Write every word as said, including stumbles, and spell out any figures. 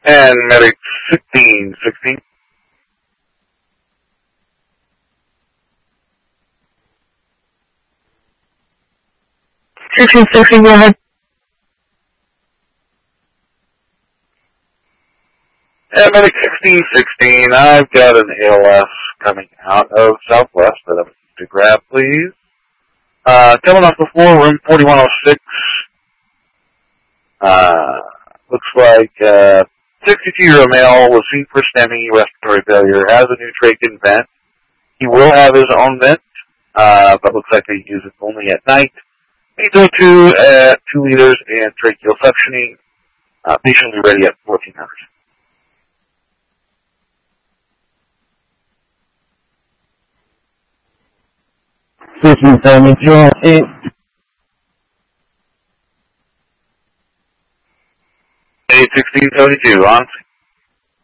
And medic sixteen sixteen. sixteen sixteen, go ahead. And medic sixteen sixteen, I've got an A L S coming out of Southwest that I'm to grab, please. Uh, coming off the floor, room forty-one oh six. Uh, looks like, uh, sixty-two-year-old male was seen for STEMI, respiratory failure, has a new trachea vent. He will have his own vent, uh, but looks like they use it only at night. eight oh two at two liters and tracheal suctioning. Uh, patient will be ready at fourteen hours. sixteen seventy-two, eight. eight sixteen seventy-two, on.